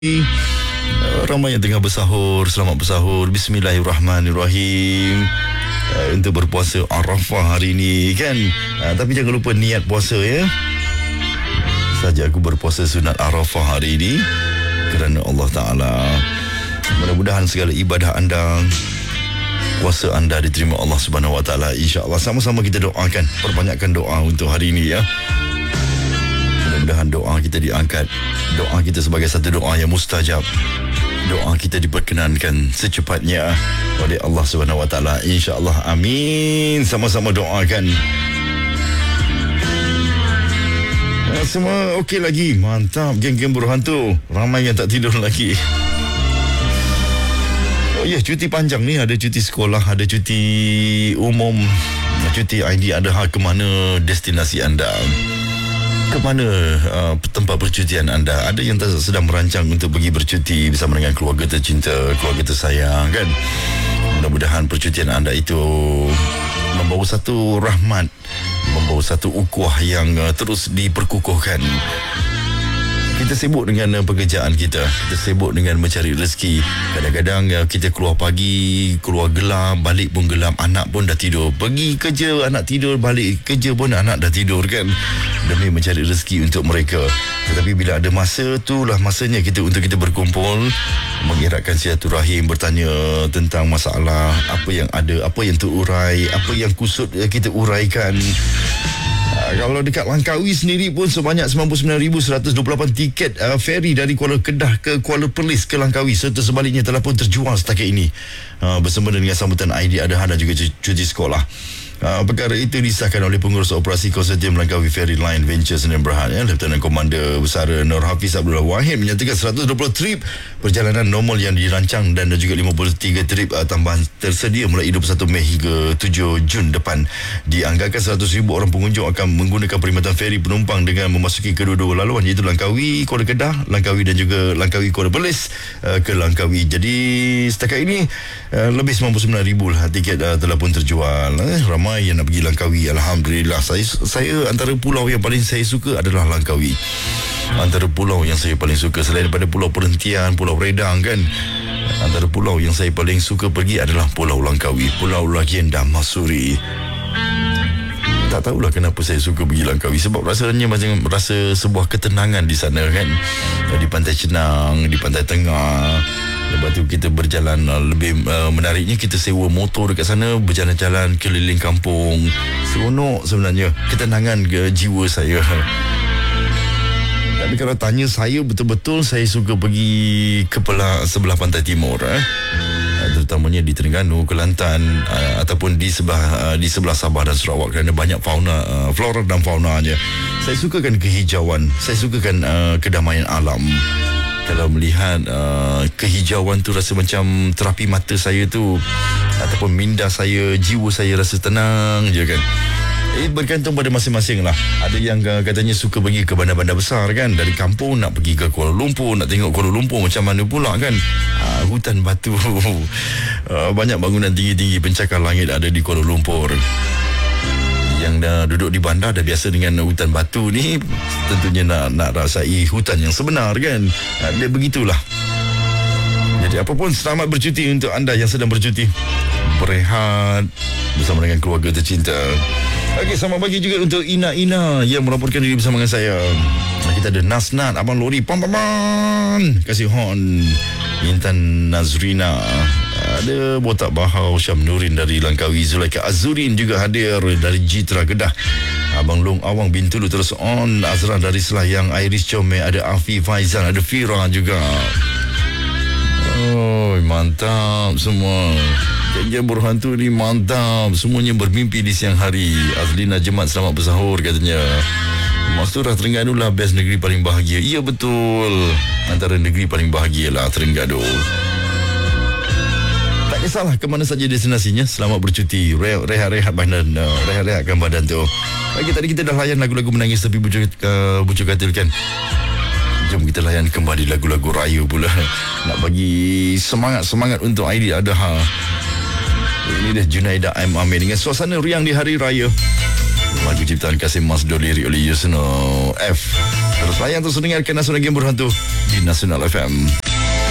Ramai yang tengah bersahur. Selamat bersahur. Bismillahirrahmanirrahim. Untuk berpuasa Arafah hari ini kan. Tapi jangan lupa niat puasa ya. Saja aku berpuasa sunat Arafah hari ini kerana Allah Ta'ala. Mudah-mudahan segala ibadah anda, puasa anda diterima Allah Subhanahu Wa Ta'ala, insya-Allah. Sama-sama kita doakan, perbanyakkan doa untuk hari ini ya. Mudah-mudahan doa kita diangkat. Doa kita sebagai satu doa yang mustajab. Doa kita diperkenankan secepatnya oleh Allah Subhanahu Wa Ta'ala, insya-Allah. Amin. Sama-sama doakan. Semua okey lagi. Mantap geng-geng berhantu. Ramai yang tak tidur lagi. Oh ya, cuti panjang ni. Ada cuti sekolah, ada cuti umum, cuti ID Adha. Ke mana destinasi anda? Ke mana tempat percutian anda? Ada yang sedang merancang untuk pergi bercuti bersama dengan keluarga tercinta, keluarga tersayang kan. Mudah-mudahan percutian anda itu membawa satu rahmat, membawa satu ukhuwah yang terus diperkukuhkan. Kita sibuk dengan pekerjaan kita, kita sibuk dengan mencari rezeki. Kadang-kadang kita keluar pagi, keluar gelap, balik pun gelap, anak pun dah tidur. Pergi kerja, anak tidur, balik kerja pun anak dah tidur kan. Demi mencari rezeki untuk mereka. Tetapi bila ada masa, itulah masanya untuk kita berkumpul, mengeratkan silaturahim, bertanya tentang masalah, apa yang ada, apa yang terurai, apa yang kusut kita uraikan. Kalau dekat Langkawi sendiri pun sebanyak 99,128 tiket feri dari Kuala Kedah ke Kuala Perlis ke Langkawi serta sebaliknya telah pun terjual setakat ini, bersama dengan sambutan ID Adha dan juga cuti sekolah. Perkara itu disahkan oleh Pengurus Operasi Konsortium Langkawi Ferry Line Ventures Sdn Bhd, Lieutenant Komander Besar Nur Hafiz Abdullah Wahid menyatakan 120 trip perjalanan normal yang dirancang dan juga 53 trip tambahan tersedia mulai 21 Mei hingga 7 Jun depan. Dianggarkan 100,000 orang pengunjung akan menggunakan perkhidmatan feri penumpang dengan memasuki kedua-dua laluan, iaitu Langkawi Kuala Kedah, Langkawi dan juga Langkawi Kuala Perlis ke Langkawi. Jadi setakat ini lebih 99,000 lah tiket telah pun terjual. Ramai yang nak pergi Langkawi. Alhamdulillah. Saya antara pulau yang paling saya suka adalah Langkawi. Antara pulau yang saya paling suka selain daripada Pulau Perhentian, Pulau Redang kan, antara pulau yang saya paling suka pergi adalah Pulau Langkawi, Pulau Legenda Masuri. Tak tahulah kenapa saya suka pergi Langkawi, sebab rasanya macam rasa sebuah ketenangan di sana kan. Di Pantai Cenang, di Pantai Tengah. Lepas tu kita berjalan, lebih menariknya kita sewa motor dekat sana, berjalan-jalan keliling kampung. Seronok sebenarnya, ketenangan ke jiwa saya. Tapi kalau tanya saya, betul-betul saya suka pergi ke sebelah pantai timur, terutamanya di Terengganu, Kelantan, ataupun di sebelah Sabah dan Sarawak, kerana banyak flora dan faunanya. Saya sukakan kehijauan, saya sukakan kedamaian alam. Kalau melihat kehijauan tu rasa macam terapi mata saya tu, ataupun minda saya, jiwa saya rasa tenang je kan. Bergantung pada masing-masing lah. Ada yang katanya suka pergi ke bandar-bandar besar kan. Dari kampung nak pergi ke Kuala Lumpur, nak tengok Kuala Lumpur macam mana pula kan. Hutan batu. Banyak bangunan tinggi-tinggi pencakar langit ada di Kuala Lumpur. Yang dah duduk di bandar dah biasa dengan hutan batu ni, tentunya nak rasai hutan yang sebenar kan. Dia begitulah. Jadi apapun, selamat bercuti untuk anda yang sedang bercuti. Berehat bersama dengan keluarga tercinta. Okey, selamat pagi juga untuk Ina yang melaporkan diri bersama dengan saya. Kita ada Nasnat, Abang Lori, Pampaman, kasih horn. Intan Nazrina, ada Botak Bahau, Syam Nurin dari Langkawi, Zulaika Azurin juga hadir dari Jitra Kedah. Abang Long Awang Bintulu terus on. Azra dari Selayang, Iris Comel, ada Afi Faizal, ada Fira juga. Oh, mantap semua. Jangan berhantu ni mantap. Semuanya bermimpi di siang hari. Azlina Jemat, selamat bersahur katanya. Masturah Terengganu lah best negeri paling bahagia. Ya betul, antara negeri paling bahagia lah Terengganu. Tak kisahlah ke mana saja destinasinya, selamat bercuti. Rehat-rehat badan, rehat-rehatkan badan tu. Okey, tadi kita dah layan lagu-lagu menangis tapi bucu katil kan. Jom kita layan kembali lagu-lagu raya pula. Nak bagi semangat untuk ID Adha. Ini dia Junaidah M. Amir dengan suasana riang di hari raya. Lagu ciptaan Kasim Masdo, lirik oleh Yusno F. Terus layan terus dengarkan Nasional Game Berhantu di Nasional FM.